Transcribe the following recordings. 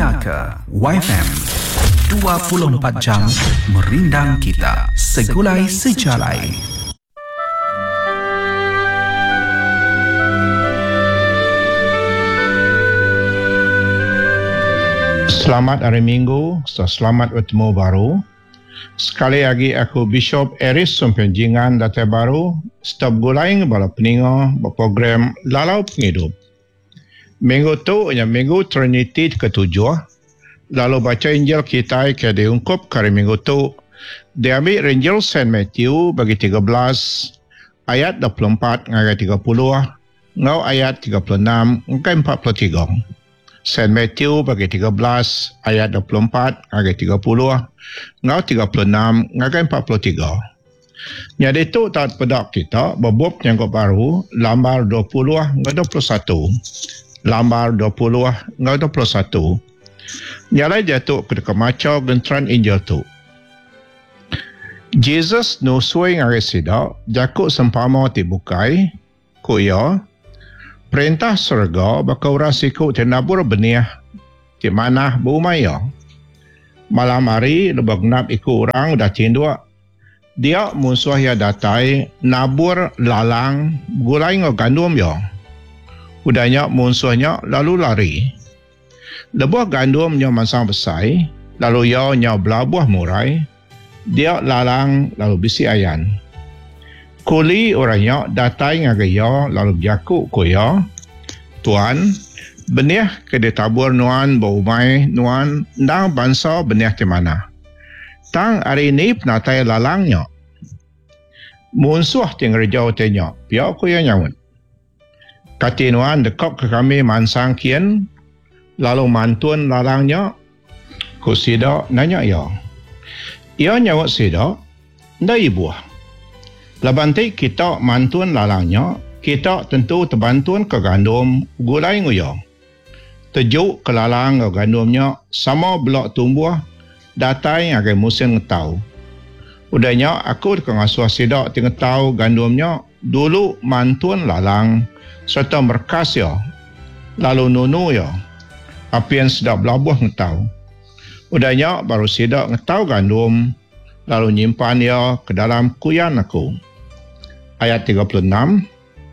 Dengar ke YFM 24 jam merindang kita segulai sejalai. Selamat hari Minggu, selamat bertemu baru. Sekali lagi aku Bishop Eris Sumpenjingan Datai Baru, stop gulaing bala peninga berprogram Lalau Penghidup. Minggu tu ialah Minggu Trinity ketujuh. Lalu baca Injil kita ke diungkup kali minggu tu. Diambil Injil Saint Matthew bagi 13 ayat 24 hingga 30, ngau ayat 36 hingga 43. Saint Matthew bagi 13 ayat 24 hingga 30, ngau 36 hingga 43. Jadi itu tak pedak kita berbub yang baru lambar 20 hingga 21. Lambar 20 hingga 21. Nyalai jatuh ke dekat macau gentran Injil tu. Jesus nusui ngari sida jakuk sempama tibukai ku ya perintah surga bakal orang siku tenabur benih di mana bumaya. Malam hari lebak nap ikut orang dah cindua. Dia musuh ya datai nabur lalang gulai ngau gandum ya. Udahnya musuhnya lalu lari. Lebuah gandumnya masang besar, lalu ia belabuah murai. Dia lalang lalu bisi ayan. Kuli orangnya datai ngagaya lalu berjakuk kuya. Tuan, benih ke ditabur nuan baumai nuan ndang bangsa benih di mana. Tang hari ini penatai lalangnya. Musuh tinggal jauh tanya, biar kuya nyawun. Katinuan dekok ke kami mansang kian, lalu mantun lalangnya, ku sida nanya ya. Ia nyawak sida, nda ibu. Lebanti kita mantun lalangnya, kita tentu terbantun ke gandum gulai nguya. Tejuk ke lalang ke gandumnya, sama belak tumbuh, datai agai musim ngetau. Udahnya aku ngasuh sida tinggal tahu gandumnya, dulu mantun lalang, serta merkas ya, lalu nunu ya, api yang sedap belabuh ngetau. Udahnya baru sidak ngetau gandum, lalu nyimpan ya ke dalam kuyan aku. Ayat 36.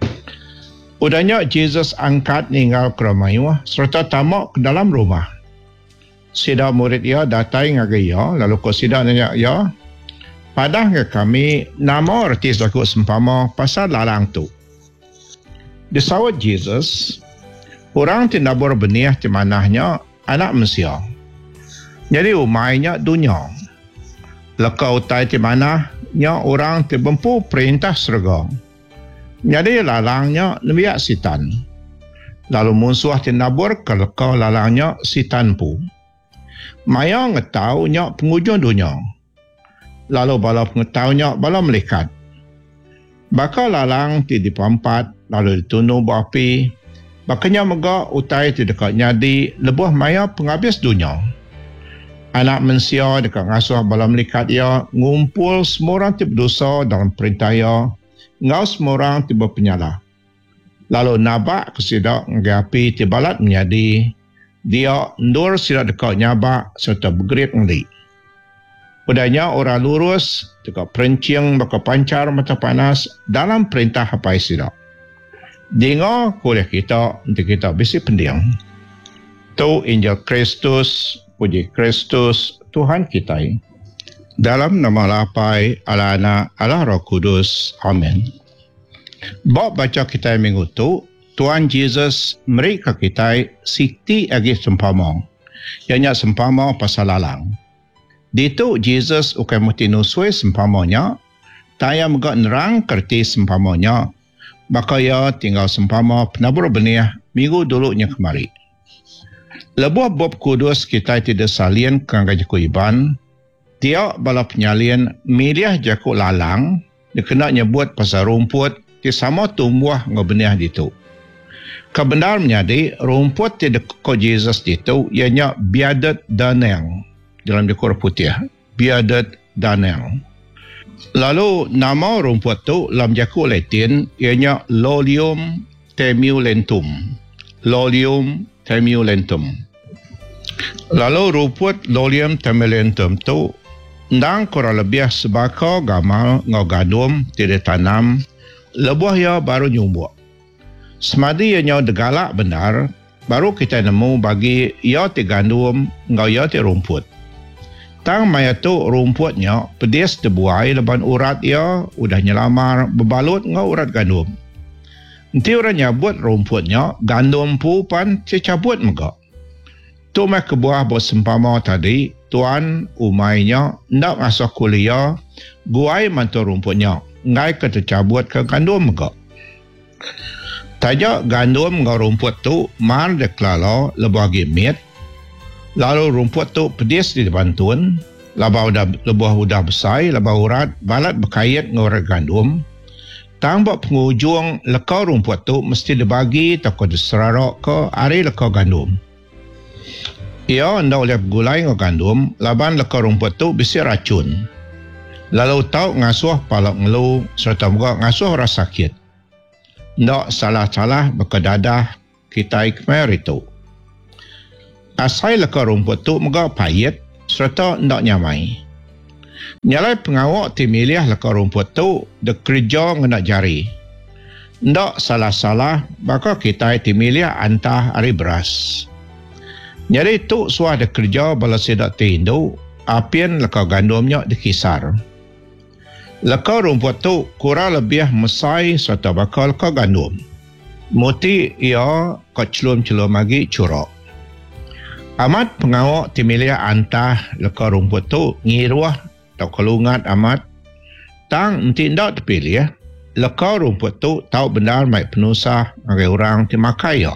Udahnya Jesus angkat ninggal ke rumah serta tamak ke dalam rumah. Sidak murid ya datai ngagai ya, lalu kau sidak nanya ya, padah ke kami nama artis aku sempama pasal lalang tu. Disawat Jesus, orang tinabur benih di manahnya anak Mesia. Jadi umainya dunia. Lekau utai di manahnya orang tibempu perintah surga. Jadi lalangnya nebiak sitan. Lalu musuh tinabur ke lekau lalangnya sitan pu. Maya ngetaunya pengujung dunia. Lalu bala pengetahunya bala melikat. Bakal lalang ti dipampat lalu ditunu berapi. Bakanya megak utai ti dekat nyadi lebuh maya penghabis dunia. Anak manusia dekat ngasuh bala melikat ia ngumpul semua orang ti berdosa dalam perintah ia. Ngau semua orang ti berpenyala. Lalu nabak kesidak ngapi ti balat menyadi. Dia ndur sidak dekat nyabak serta bergerik ngelik. Udahnya orang lurus dekat perencing bakal pancar mata panas dalam perintah hapai sidak. Dengar kuliah kita untuk kita bisi pendiam. Tu Injil Kristus, puji Kristus, Tuhan kita. Dalam nama Lapai, ala Anak, ala Roh Kudus. Amin. Bab baca kita minggu tu, Tuhan Yesus mereka kita siti agi sempama. Ianya sempama pasal lalang. Dito Jesus ukai muti nusui sempamanya, taya megak nerang kerti sempamanya, maka ia tinggal sempama penabur benih minggu dulunya kemari. Lebuah Bob Kudus kita tidak salien kangga jaku iban, dia bala penyalien milih jaku lalang, dia kena nyebut pasal rumput, dia sama tumbuh ngebenih ditu. Kebenar menjadi rumput tidak ko Jesus ditu, ianya biadat daneng. Dalam dekor putih, biadat daneng. Lalu nama rumput tu dalam jaku Latin ianya Lolium temulentum. Lolium temulentum. Lalu rumput Lolium Temelentum tu ndang kurang lebih sebaka gamal ngau gandum tidak tanam lebuh ia baru nyumbuk. Semadi ia nyau degalak benar, baru kita nemu bagi ia ti gandum ngau ia ti rumput. Tang maya tu rumputnya pedis debuai leban urat ia udah nyelamar berbalut ngau urat gandum. Nanti orang nyabut rumputnya gandum pu pan cabut megak. Tu mai kebuah bersempama tadi, tuan umainya nak masuk kuliah, guai mantu rumputnya, ngai ke tercabut ke gandum megak. Tajak gandum ngau rumput tu mar deklalo lebagi mit, lalu rumput tu pedis di depan tuan, lebuh udah besar, lebuh urat, balat berkait ngau urat gandum. Tambak pengujung lekau rumput tu mesti dibagi takut diserarok ke ari lekau gandum. Ia hendak oleh gulai ngau gandum, laban lekau rumput tu bisi racun. Lalu tau ngasuh palak ngelu serta juga ngasuh rasa sakit. Ndak salah-salah berkedadah kita ikmar itu. Asai lekau rumput tu megak payet serta ndak nyamai. Nyalai pengawak ti milih lekau rumput tu de kerja ngenak jari. Ndak salah-salah baka kita ti milih antah ari beras. Jadi tu suah de kerja bala sedak tindu apian lekau gandumnya dikisar. Lekau rumput tu kurang lebih mesai serta bakal lekau gandum. Muti ia keclum-celum lagi curok. Amat pengawak ti milih antah lekau rumput tu ngiruah tau kelungat amat. Tang enti ndak terpilih, lekau rumput tu tau benar mai penusah bagi orang ti makai ya.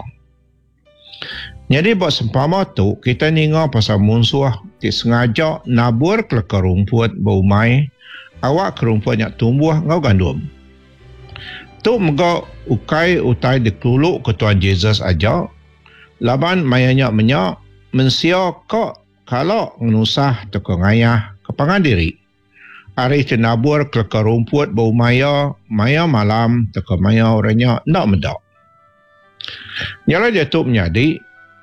Jadi buat sempama tu kita ninga pasal munsuh ti sengaja nabur ke lekau rumput baumai awak ke rumput yang tumbuh ngau gandum. Tu megak ukai utai dikeluluk ke Tuan Yesus aja, laban mayanya menyak mensia kok kalau ngenusah teko ngayah kepangan diri. Hari tenabur ke rumput bau maya malam teko maya orangnya nak medak. Nyala dia tu menjadi,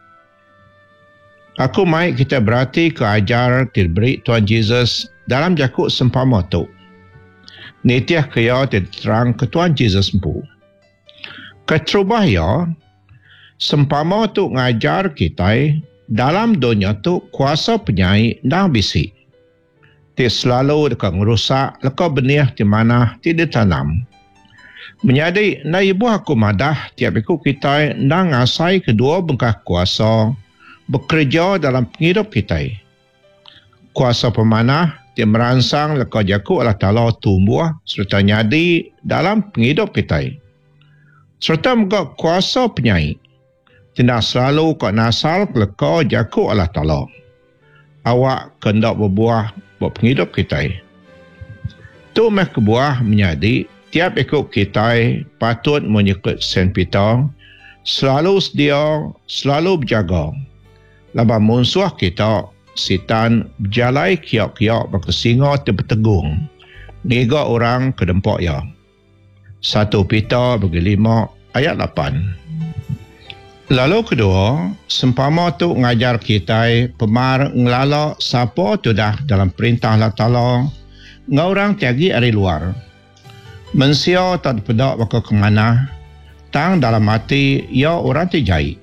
aku mai kita berarti ke ajar diberi Tuan Yesus dalam jakuk sempama tu. Nitiah kaya terang ke Tuan Yesus mpu. Ketrubah ya, sempama tu ngajar kita dalam dunia tu kuasa penyai dah bisi. Ti selalu dekat merusak lekau benih di mana tidak tanam. Menjadi na ibu aku madah tiap ikut kita dah ngasai kedua bengkah kuasa bekerja dalam penghidup kita. Kuasa pemanah dia merangsang lekau jakuk Allah Ta'ala tumbuh serta nyadi dalam penghidup kita. Serta juga kuasa penyai tidak selalu kau nasal lekau jakuk Allah Ta'ala. Awak kendak berbuah buat penghidup kita. Tu meh kebuah menjadi tiap ikut kita patut mengikut Saint Peter selalu sedia, selalu berjaga. Laban musuh kita setan berjalai kiak-kiak berkesinga terpetegung. Niga orang ke dempak ya. 1 Peter bagi 5 ayat 8. Lalu kedua, sempama tu ngajar kita pemar ngelala siapa tu dah dalam perintah Allah Ta'ala ngorang tiagi dari luar. Mensia tak pedak baka ke mana, tang dalam hati ia orang terjai.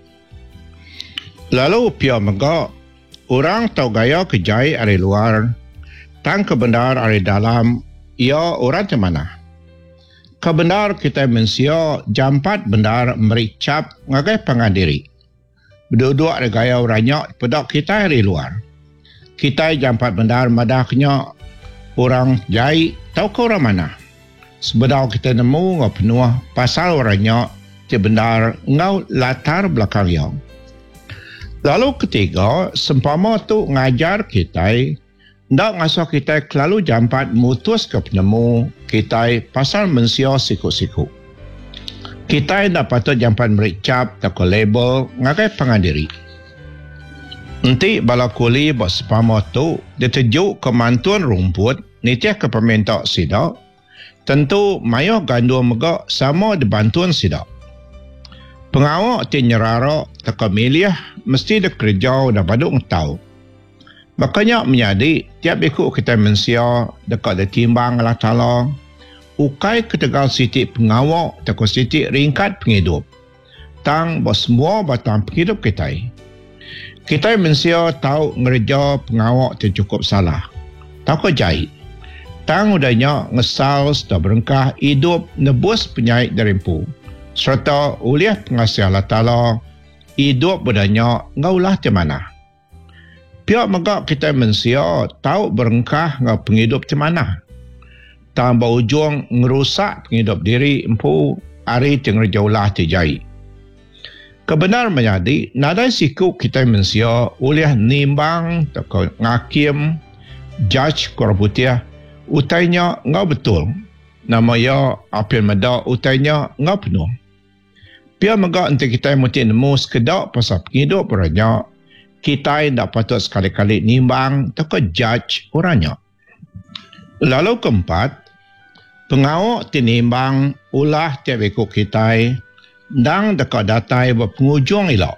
Lalu pia megak, orang tahu gaya kejai dari luar, tang kebenar dari dalam, ia orang termana. Kebenar kita mensia jampat benar mericap ngagai pangandiri. Berdua-dua ada gaya orangnya pedak kita dari luar. Kita jampat benar madahnya orang jai tahu ke orang mana. Sebenar kita nemu ngau penuh pasal orangnya ti benar ngau latar belakang yang. Lalu ketiga, sempama tu ngajar kita ndak ngasuh kita kelalu jampat mutus ke penemu kita pasal mensia siku-siku. Kita ndak patut jampat mericap tak label ngagai pangandiri. Nanti bala kuli buat sepama tu ditejuk kemantuan rumput nitiah ke peminta sidak. Tentu mayo gandum megak sama dibantuan sidak. Pengawak ti nyerara tak milih mesti ada kerja dan baduk tahu. Makanya menjadi tiap ikut kita manusia dekat ditimbang Allah Ta'ala, ukai ketegal sitik pengawak takut sitik ringkat penghidup. Tang semua batang penghidup kita. Kita manusia tahu ngerja pengawak tu cukup salah. Takut jahit. Tang udahnya ngesal sudah berengkah hidup nebus penyait derimpu. Serta uliah pengasih Allah Ta'ala, hidup udahnya ngaulah di mana. Pihak megak kita manusia tahu berengkah ngau penghidup di mana. Tambah ujung ngerusak penghidup diri empu hari tengah jauhlah dijai. Kebenar menjadi nadai siku kita manusia uliah nimbang atau ngakim judge korputiah utainya ngau betul. Nama ya apa yang meda utainya ngau penuh. Pihak megak untuk kita mesti nemu sekedak pasal penghidup orangnya. Kita tidak patut sekali-kali nimbang atau judge orangnya. Lalu keempat, pengawak tinimbang ulah tiap ikut kita dan dekat datai berpengujung elok.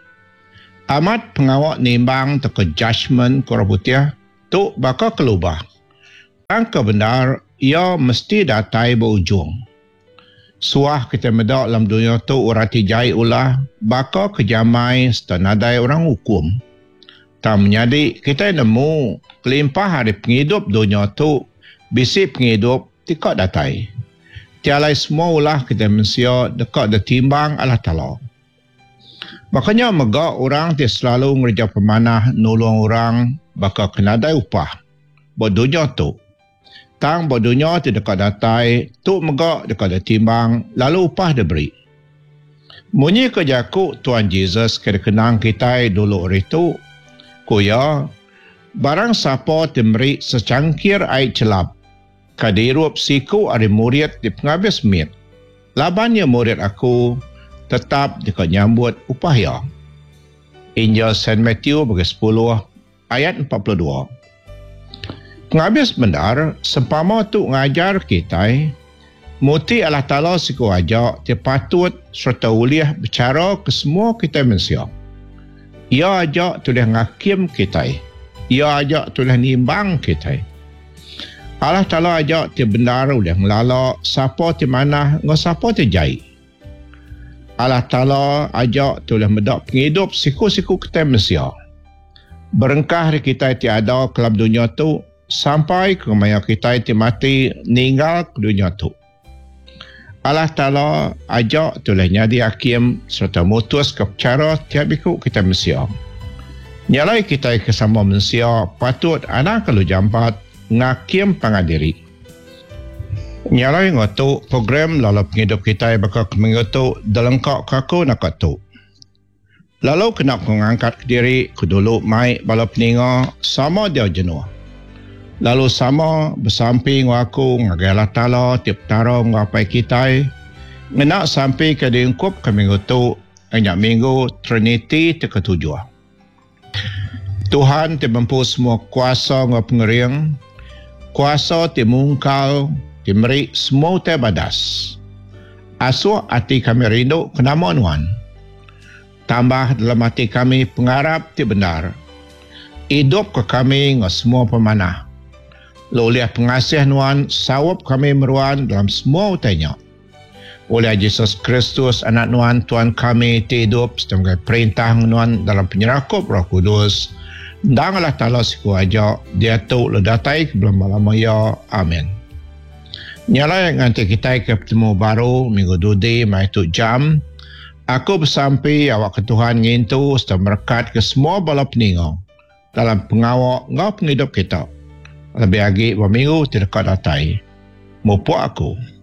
Amat pengawak nimbang atau judgement korputiah tu bakal kelubah. Dan kebenar, ia mesti datai berujung. Suah kita medak dalam dunia tu orang tijai ulah bakal kejamai setanadai orang hukum. Tak menjadi kita nemu kelimpah hari penghidup dunia tu bisi penghidup tikak datai. Tialai semua ulah kita manusia dekat ditimbang Allah Ta'ala. Makanya megak orang dia selalu ngerja pemanah nolong orang bakal kenadai upah. Buat dunia tu. Tang bodohnya di dekat datai, tu megak dekat ditimbang, lalu upah diberi. Munyi kejaku Tuhan Yesus kena kenang kita dulu hari tu, kuya, barang siapa diberi secangkir air celap, kadirup siku ada murid di penghabis mit. Labannya murid aku tetap dekat nyambut upah ya. Injil Saint Matthew bagi 10 ayat 42. Penghabis benar, sempama tu ngajar kita, muti Allah Ta'ala siku ajak, dia patut serta uliah bicara ke semua kita manusia. Ia ajak tulis ngakim kita. Ia ajak tulis nimbang kita. Allah Ta'ala ajak dia benar uliah ngelalak, siapa di mana, ngau siapa di jai. Allah Ta'ala ajak tulis medak penghidup siku-siku kita manusia. Berengkah kita tiada kelam dunia tu, sampai ke maya kita itu mati ninggal ke dunia tu. Allah Ta'ala ajak tulahnya di hakim serta mutus ke cara tiap ikut kita manusia. Nyalai kita kesama manusia patut anak kalau jampat ngakim pangadiri. Nyalai ngotu program lalu penghidup kita bakal mengotu dalam kau kaku nak tu. Lalu kena mengangkat diri ke dulu mai balap ninga sama dia jenuh. Lalu sama bersamping aku ngagai Allah Ta'ala tiap tarong ngapai kita ngenak sampai ke diungkup ke minggu tu banyak minggu Trinity ketujuh. Tuhan mempu semua kuasa ngau pengering, kuasa timungkal, timeri semua badas. Asuh hati kami rindu kenama Tuhan. Tambah dalam hati kami pengharap ti benar. Hidup ke kami ngau semua pemanah. Oleh pengasih Tuhan, sawap kami meruan dalam semua utainya. Oleh Yesus Kristus, anak Tuhan kami hidup sebagai perintah Tuhan dalam penyerakup Roh Kudus. Dan Allah Ta'ala siku ajak, dia tu ledatai ke belum malam ya. Amin. Nyala yang nanti kita ke bertemu baru, minggu dudi, mai tu jam. Aku bersampai awak ke Tuhan ngintu, setelah merekat ke semua bala peningau dalam pengawak ngau penghidup kita. Lebih lagi, berminggu tidak datai. Mupuk aku.